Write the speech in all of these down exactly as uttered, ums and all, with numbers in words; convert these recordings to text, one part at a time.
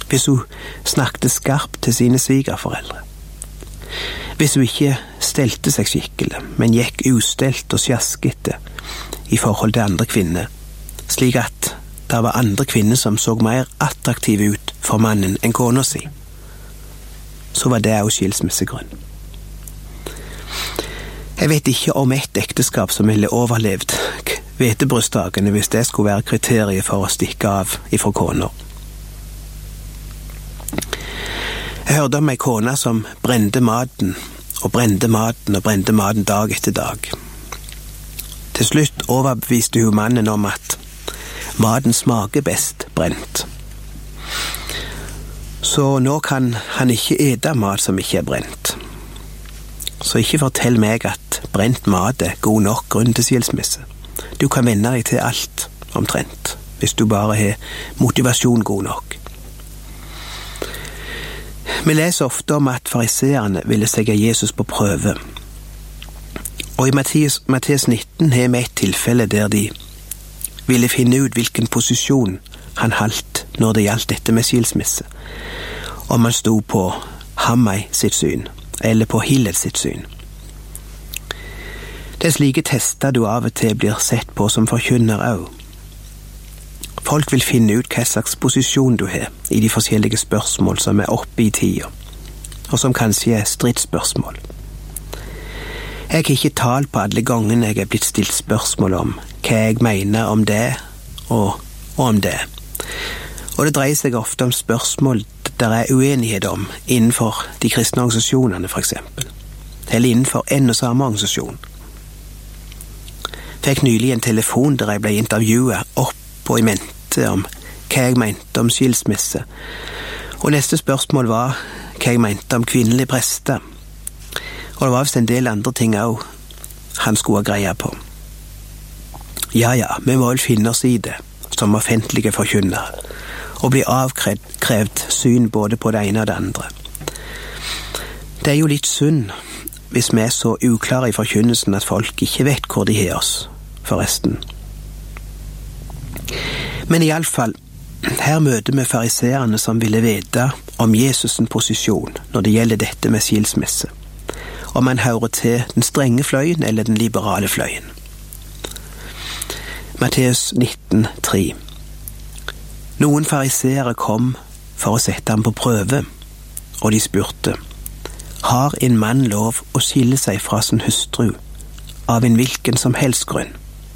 hvis hun snakket skarpt til sine svigerforeldre, hvis hun ikke stelte seg skikkelig, men gikk ustelt og sjaskete i forhold til andre kvinner, slik at det var andre kvinner som så mer attraktive ut for mannen enn kona si, så var det også skilsmissegrunn. Jeg vet ikke om et ekteskap som ville overlevd hvetebrødsdagene hvis det skulle være kriteriet for å stikke av ifra kona. Jeg hørte om ei kone som brente maten, og brente maten og brente maten dag etter dag. Til slutt overbeviste hun mannen om at maten smaker best brent. Så nå kan han ikke ete mat som ikke er brent. Så ikke fortell meg at brent mat er god nok grunn til skilsmisse. Du kan venne deg til alt, omtrent, hvis du bare har motivasjon god nok. Vi leser ofte om at fariseerne ville sette Jesus på prøve. Og i Matteus, Matteus nitten har vi et tilfelle der de ville finne ut hvilken posisjon han holdt når det gjaldt dette med skilsmisse. Om han stod på Hammai sitt syn, eller på Hillel sitt syn. Det er slike tester du av og til blir sett på som forkynner også. Folk vil finne ut hva slags posisjon du har i de forskjellige spørsmål som er oppe i tida, og som kanskje er stridsspørsmål. Jeg har ikke talt på alle gangene jeg er blitt stilt spørsmål om hva jeg mener om det og, og om det. Og det dreier seg ofte om spørsmål der er uenighet om innenfor de kristne organisasjonene for eksempel, eller innenfor en og samme organisasjon. Fikk nylig en telefon der jeg ble intervjuet opp og i mente om hva jeg mente om skilsmisse, og neste spørsmål var hva jeg mente om kvinnelige prester, og det var vist en del andre ting også han skulle ha greie på. Ja, ja, vi må vel finne oss i det, som offentlige forkynnere, og bli avkrevd syn både på det ene og det andre. Det er jo litt synd hvis vi er så uklare i forkynnelsen at folk ikke vet hvor de har oss, forresten. Men i alle fall, her møter vi fariseerne som ville vite om Jesus' posisjon når det gjelder dette med skilsmisse, om han hører til den strenge fløyen eller den liberale fløyen. Matteus nitten tre. Noen fariseere kom for å sette ham på prøve, og de spurte, har en mann lov å skille seg fra sin hustru av en hvilken som helst grunn?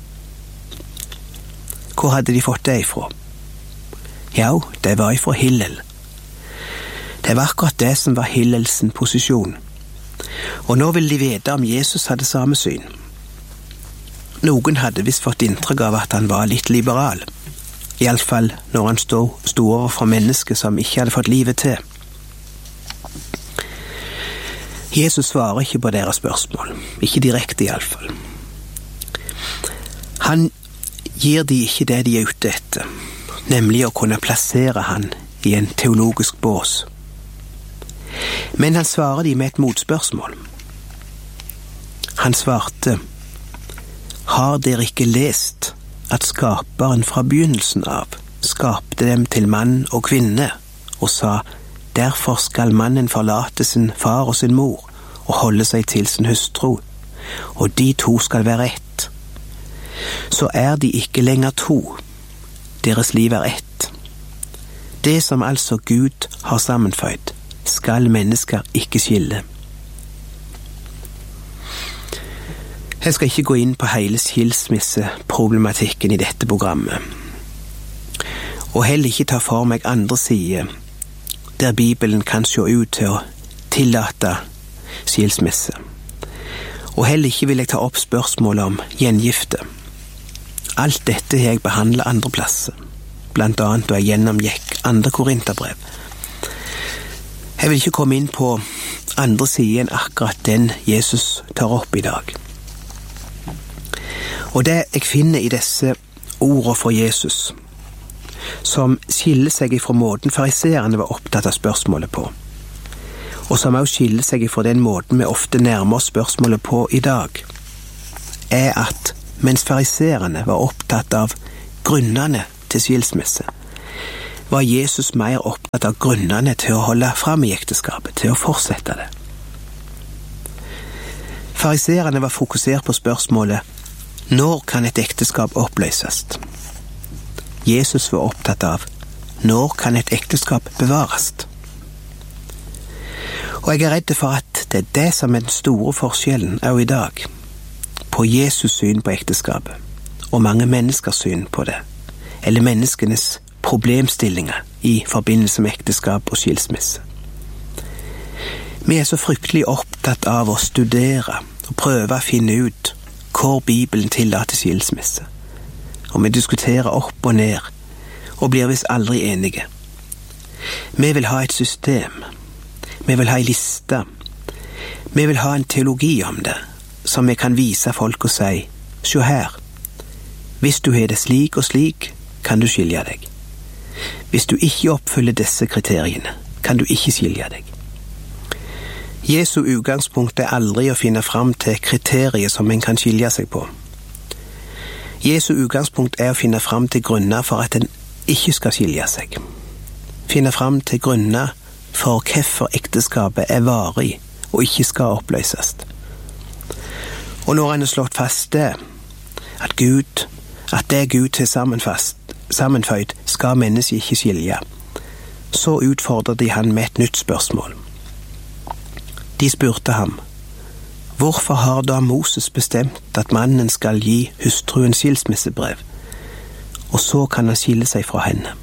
Hvor hadde de fått det ifra? Ja, det var ifra Hillel. Det var akkurat det som var Hillelsen posisjon. Og nå ville de vite om Jesus hadde samme syn. Noen hadde visst fått inntrykk av at han var litt liberal, i alle fall når han stod, stod overfor mennesker som ikke hadde fått livet til. Jesus svarer ikke på deres spørsmål, ikke direkte i alle fall. Han gir de ikke det de er ute etter, nemlig å kunne plassere han i en teologisk bås. Men han svarer de med et motspørsmål. Han svarte, har dere ikke lest at skaperen fra begynnelsen av skapte dem til mann og kvinne, og sa, derfor skal mannen forlate sin far og sin mor, og holde seg til sin hustru, og de to skal være ett. Så er de ikke lenger to, deres liv er ett. Det som altså Gud har sammenføyd, skal mennesker ikke skille. Jeg skal ikke gå inn på hele skilsmisseproblematikken i dette programmet, og heller ikke ta for meg andre sider, der Bibelen kan se ut til å tillate skilsmisse. Og heller ikke vil jeg ta opp spørsmål om gjengifte. Alt dette har jeg behandlet andre plasser, blant annet da jeg gjennomgikk andre Korinterbrev. Jeg vil ikke komme inn på andre sider enn akkurat den Jesus tar opp i dag. Og det jeg finner i disse ordene for Jesus, som skiller seg fra måten fariseerne var opptatt av spørsmålet på, og som også skiller seg fra den måten vi ofte nærmer oss spørsmålet på i dag, er at mens fariseerne var opptatt av grunnene til skilsmisse, var Jesus mer opptatt av grunnene til å holde fram i ekteskapet, til å fortsette det. Fariserene var fokusert på spørsmålet når kan et ekteskap oppløses? Jesus var opptatt av når kan et ekteskap bevares? Og jeg er redd for at det er det som er den store forskjellen også i dag, på Jesus syn på ekteskapet, og mange menneskers syn på det, eller menneskenes problemstillinger i forbindelse med ekteskap og skilsmisse. Vi er så fryktelig opptatt av å studere og prøve å finne ut hvor Bibelen tillater skilsmisse, og vi diskuterer opp og ned, og blir visst aldri enige. Vi vil ha et system, vi vil ha en liste, vi vil ha en teologi om det, som vi kan vise folk og si, se her, hvis du har det slik og slik, kan du skilje deg. Hvis du ikke oppfyller disse kriteriene, kan du ikke skilje deg. Jesu utgangspunkt er aldri å finne fram til kriterier som en kan skilje seg på. Jesu utgangspunkt er å finne fram til grunner for at en ikke skal skilje seg. Finne fram til grunner for hvorfor ekteskapet er varig og ikke skal oppløses. Og når han har slått fast det, at Gud, at det Gud har sammenføyd skal mennesket ikke skilje, så utfordrer de han med et nytt spørsmål. De spurte ham, hvorfor har da Moses bestemt at mannen skal gi hustruen skilsmissebrev, og så kan han skille seg fra henne?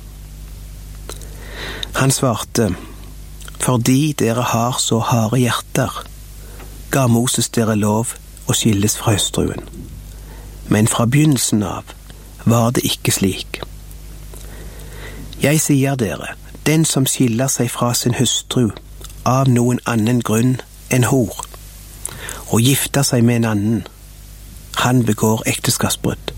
Han svarte, fordi dere har så harde hjerter, ga Moses dere lov å skilles fra hustruen. Men fra begynnelsen av var det ikke slik. Jeg sier dere, den som skiller seg fra sin hustru av noen annen grunn enn hor, og gifter seg med en annen, han begår ekteskapsbrudd.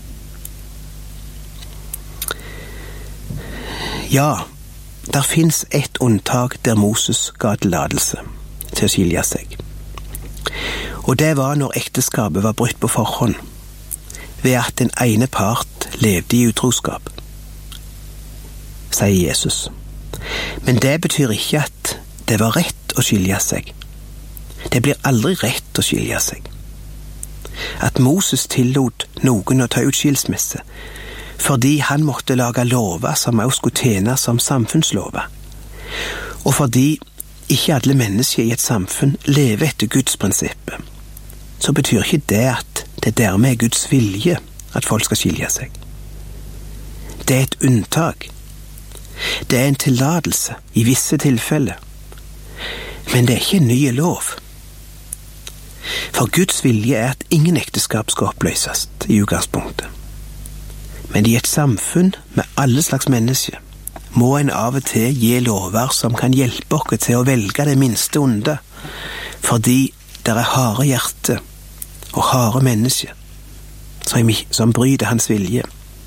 Ja, der finnes et unntak der Moses ga tillatelse til å skilje seg. Og det var når ekteskapet var brutt på forhånd, ved at den ene part levde i utroskap, sier Jesus. Men det betyr ikke at det var rett å skilje seg. Det blir aldri rett å skilje seg. At Moses tillot noen å ta ut skilsmisse, fordi han måtte lage lover som også skulle tjene som samfunnslover, og fordi ikke alle mennesker i et samfunn lever etter Guds prinsipper, så betyr ikke det at det dermed er Guds vilje at folk skal skilje seg. Det er et unntak. Det er en tillatelse i visse tilfeller. Men det er ikke en ny lov. For Guds vilje er at ingen ekteskap skal oppløses i utgangspunktet. Men i et samfunn med alle slags mennesker må en av og til gi lover som kan hjelpe oss til å velge det minste onde, fordi det er harde hjerte og harde mennesker som, som bryter hans vilje.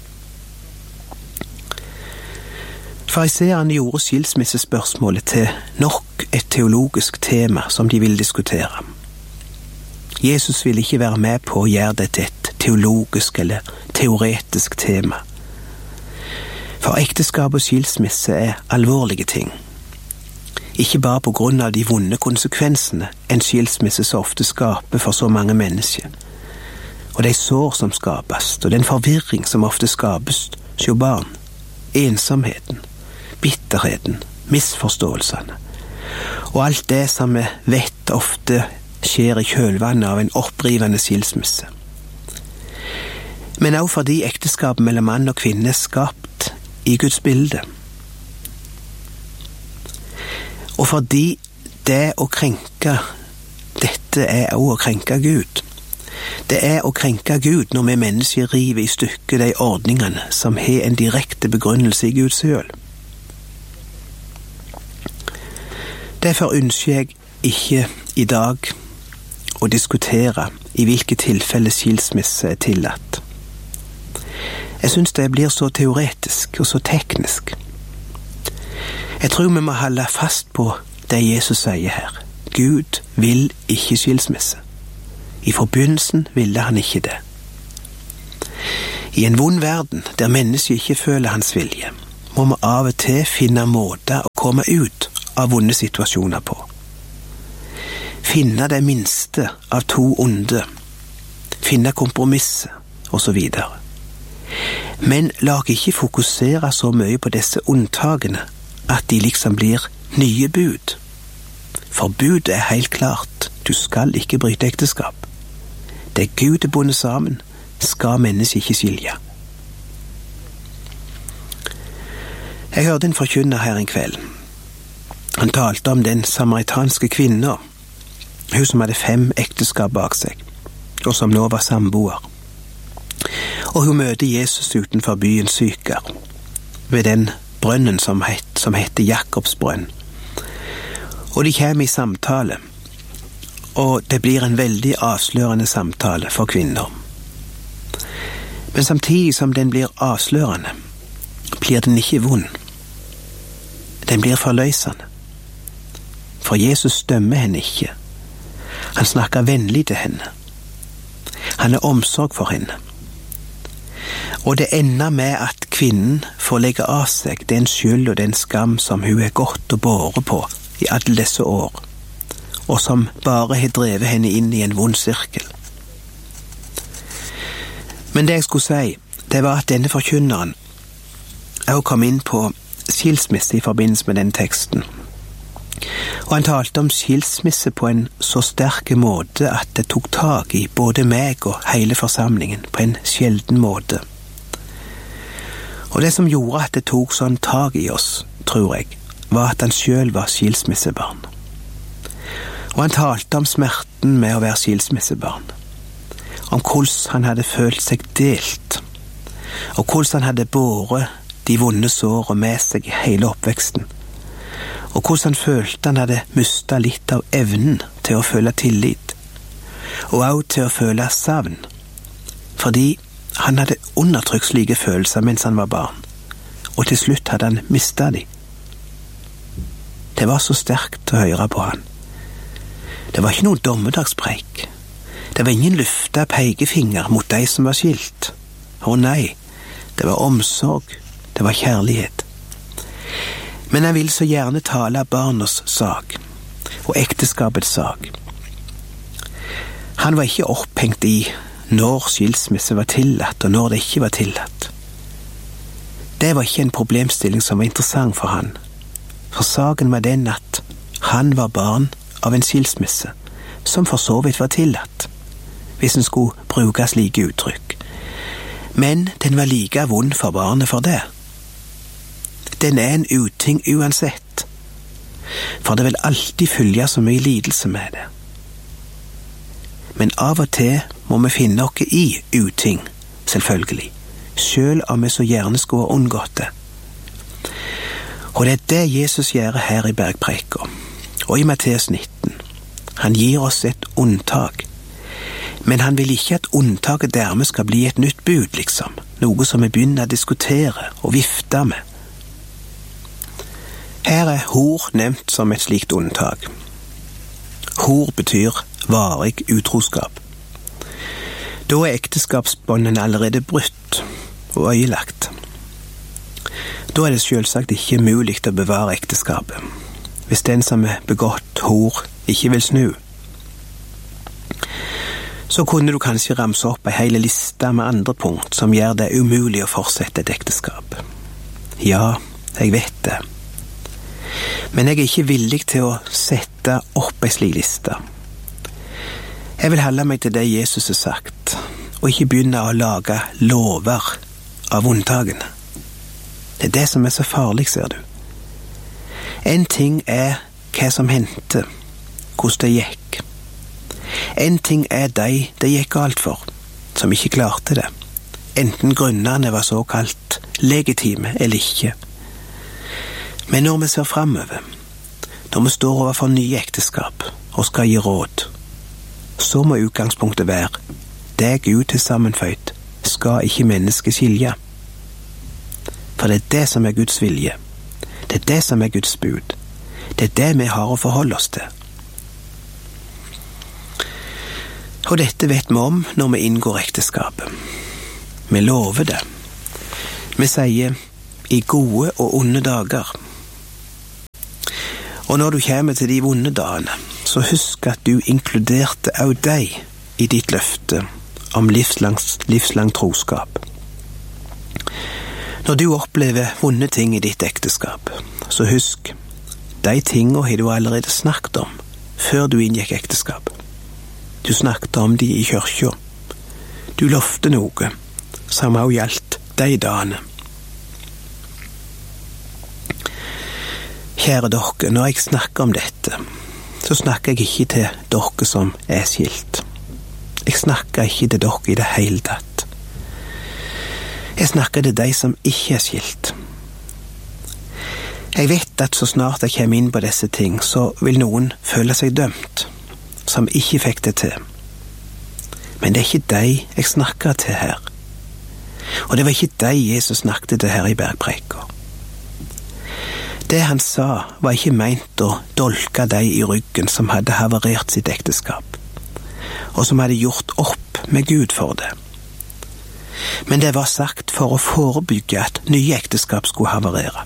Fariseerne gjorde skilsmissespørsmålet til nok et teologisk tema som de ville diskutere. Jesus ville ikke være med på å gjøre det til et teologisk eller teoretisk tema. For ekteskap og skilsmisse er alvorlige ting. Ikke bare på grunn av de vonde konsekvensene en skilsmisse så ofte skaper for så mange mennesker, og de sår som skapes, og den forvirring som ofte skapes hos barn, ensomheten, bitterheten, misforståelsene, og alt det som vi vet ofte skjer i kjølvannet av en opprivende skilsmisse. Men også fordi ekteskap mellom mann og kvinne er skapt i Guds bilde. Og fordi det å krenke dette er også å krenke Gud. Det er å krenke Gud når vi mennesker river i stykker de ordningene som har en direkte begrunnelse i Gud selv. Derfor ønsker jeg ikke i dag å diskutere i hvilke tilfeller skilsmisse er tillatt. Jeg synes det blir så teoretisk og så teknisk. Jeg tror vi må holde fast på det Jesus sier her. Gud vil ikke skilsmisse. I forbegynnelsen ville han ikke det. I en vond verden, der mennesket ikke føler hans vilje, må vi av og til finne måter å komme ut av vonde situasjoner på. Finne det minste av to onde, finne kompromisser og så videre. Men la oss ikke fokusere så mye på disse unntakene at de liksom blir nye bud. For budet er helt klart, du skal ikke bryte ekteskap. Det Gud er bundet sammen, skal mennesket ikke skilje. Jeg hørte en forkynner her en kveld. Han talte om den samaritanske kvinnen, hun som hadde fem ekteskap bak seg, og som nå var samboer. Og hun møter Jesus utenfor byen Syker, ved den brønnen som, het, som heter Jakobs brønn. Og de kommer i samtale, og det blir en veldig avslørende samtale for kvinner. Men samtidig som den blir avslørende, blir den ikke vond. Den blir forløsende. For Jesus dømmer henne ikke. Han snakker vennlig til henne. Han er omsorg for henne. Og det ender med at kvinnen får legge av seg den skyld og den skam som hun er gått og båret på i alle disse år, og som bare har drevet henne inn i en vond sirkel. Men det jeg skulle si, det var at denne forkynneren også kom inn på skilsmisse i forbindelse med den teksten. Og han talte om skilsmisse på en så sterk måte at det tok tag i både meg og hele forsamlingen på en sjelden måte. Og det som gjorde at det tok sånn tag i oss, tror jeg, var at han selv var skilsmissebarn. Og han talte om smerten med å være skilsmissebarn, om hvordan han hadde følt seg delt, og hvordan han hadde båret de vonde sårene med seg i hele oppveksten, og hvordan han følte han hadde mistet litt av evnen til å føle tillit, og også til å føle savn, fordi han hadde undertrykt slike følelser mens han var barn, og til slutt hadde han mistet dem. Det var så sterkt å høre på han. Det var ikke noen dommedagspreik. Det var ingen løftet pekefinger mot de som var skilt. Å nei, det var omsorg, det var kjærlighet. Men han ville så gjerne tale barnas sak, og ekteskapets sak. Han var ikke opphengt i når skilsmisse var tillatt, og når det ikke var tillatt. Det var ikke en problemstilling som var interessant for han. For saken var den at han var barn av en skilsmisse, som for så vidt var tillatt, hvis en skulle bruke slike uttrykk. Men den var like vond for barnet for det. Den er en uting uansett, for det vil alltid følge så mye lidelse med det. Men av og til må vi finne noe i uting, selvfølgelig, selv om vi så gjerne skulle ha unngått det. Og det er det Jesus gjør her i Bergpreika, og i Matteus nitten. Han gir oss et unntak, men han vil ikke at unntaket dermed skal bli et nytt bud, liksom, noe som vi begynner å diskutere og vifte med. Her er hor nevnt som et slikt unntak. Hor betyr varig utroskap. Da er ekteskapsbåndene allerede brutt og øyelagt. Da er det selvsagt ikke mulig å bevare ekteskapet, hvis den som er begått hor ikke vil snu. Så kunne du kanskje ramse opp en hele liste med andre punkt som gjør det umulig å fortsette et ekteskap. Ja, jeg vet det. Men jeg er ikke villig til å sette opp en slik liste. Jeg vil holde meg til det Jesus har sagt, og ikke begynne å lage lover av unntakene. Det er det som er så farlig, ser du. En ting er hva som hendte, hvordan det gikk. En ting er de det gikk galt for, som ikke klarte det, enten grunnene var såkalt legitime eller ikke. Men når vi ser fremover, når vi står overfor nye ekteskap og skal gi råd, så må utgangspunktet være det Gud har sammenføyd, skal ikke mennesket skilje. For det er det som er Guds vilje. Det er det som er Guds bud. Det er det vi har å forholde oss til. Og dette vet vi om når vi inngår ekteskapet. Vi lover det. Vi sier, i gode og onde dager. Og når du kommer til de vonde dagene, så husk at du inkluderte av deg i ditt løfte om livslang, livslang troskap. Når du opplever vonde ting i ditt ekteskap, så husk, de tingene har du allerede snakket om før du inngikk ekteskap. Du snakket om de i kirka. Du lovte noe som også gjaldt de dagene. Kjære dere, når jeg snakker om dette, så snakker jeg ikke til dere som er skilt. Jeg snakker ikke til dere i det hele tatt. Jeg snakker til de som ikke er skilt. Jeg vet at så snart jeg kommer inn på disse ting, så vil noen føle seg dømt, som ikke fikk det til. Men det er ikke de jeg snakker til her. Og det var ikke de Jesus snakket til her i bergpreika. Det han sa var ikke meint å dolke de i ryggen som hadde havarert sitt ekteskap, og som hadde gjort opp med Gud for det. Men det var sagt for å forebygge at nye ekteskap skulle havarere.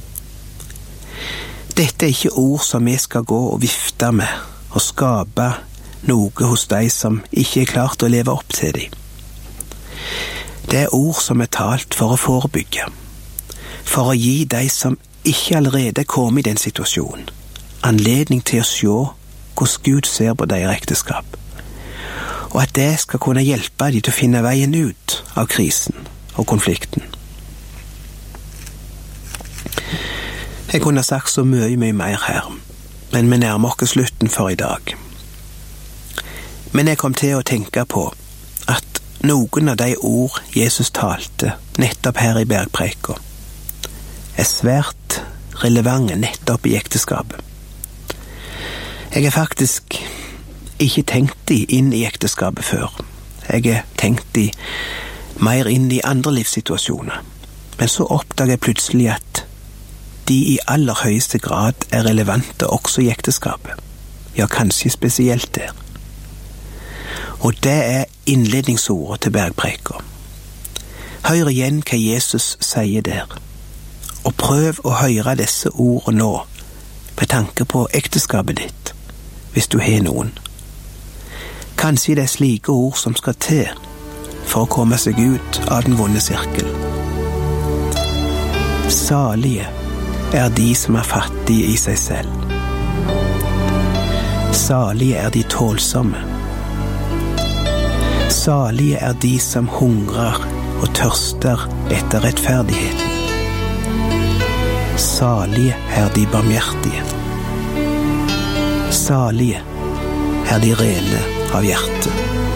Dette er ikke ord som vi skal gå og vifte med og skape noe hos de som ikke er klart å leve opp til dem. Det er ord som er talt for å forebygge, for å gi de som ikke allerede kom i den situasjonen, anledning til å se hvordan Gud ser på deres ekteskap, og at det skal kunne hjelpe dem til å finne veien ut av krisen og konflikten. Jeg kunne sagt så mye, mye mer her, men vi nærmer oss slutten for i dag. Men jeg kom til å tenke på at noen av de ord Jesus talte nettopp her i bergpreika er svært relevante nettopp i ekteskapet. Jeg har faktisk ikke tenkt de inn i ekteskapet før. Jeg har tenkt de mer inn i andre livssituasjoner. Men så oppdager jeg plutselig at de i aller høyeste grad er relevante også i ekteskapet. Ja, kanskje spesielt der. Og det er innledningsordet til bergpreika. Hør igjen hva Jesus sier der. Og prøv å høre disse ordene nå, med tanke på ekteskapet ditt, hvis du har noen. Kanskje det er slike ord som skal til for å komme seg ut av den vonde sirkel. Salige er de som er fattige i seg selv. Salige er de tålsomme. Salige er de som hungrer og tørster etter rettferdigheten. Salige er de barmhjertige. Salige er de rene av hjerte.